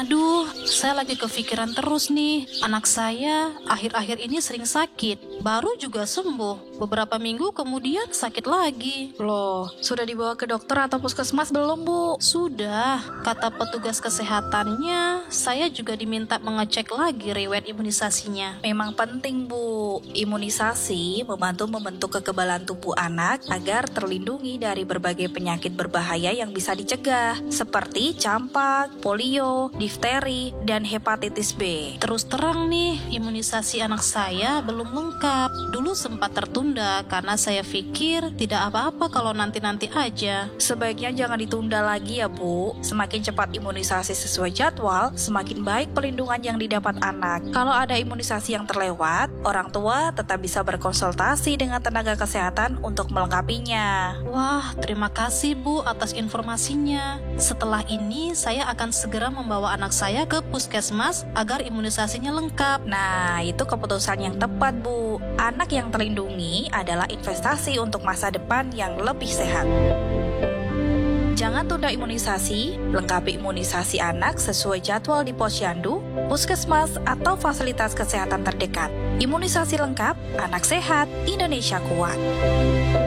Aduh, saya lagi kepikiran terus nih. Anak saya akhir-akhir ini sering sakit, baru juga sembuh. Beberapa minggu kemudian sakit lagi. Loh, sudah dibawa ke dokter atau puskesmas belum, Bu? Sudah, kata petugas kesehatannya, saya juga diminta mengecek lagi riwayat imunisasinya. Memang penting, Bu. Imunisasi membantu membentuk kekebalan tubuh anak agar terlindungi dari berbagai penyakit berbahaya yang bisa dicegah, seperti campak, polio, difteri, dan hepatitis B. Terus terang nih, imunisasi anak saya belum lengkap. Dulu sempat tertunda karena saya pikir tidak apa-apa kalau nanti-nanti aja. Sebaiknya jangan ditunda lagi ya, Bu. Semakin cepat imunisasi sesuai jadwal, semakin baik perlindungan yang didapat anak. Kalau ada imunisasi yang terlewat, orang tua tetap bisa berkonsultasi dengan tenaga kesehatan untuk melengkapinya. Wah, terima kasih Bu atas informasinya. Setelah ini, saya akan segera membawa anak saya ke puskesmas agar imunisasinya lengkap. Nah, itu keputusan yang tepat, Bu. Anak yang terlindungi adalah investasi untuk masa depan yang lebih sehat. Jangan tunda imunisasi, lengkapi imunisasi anak sesuai jadwal di Posyandu, puskesmas, atau fasilitas kesehatan terdekat. Imunisasi lengkap, anak sehat, Indonesia kuat.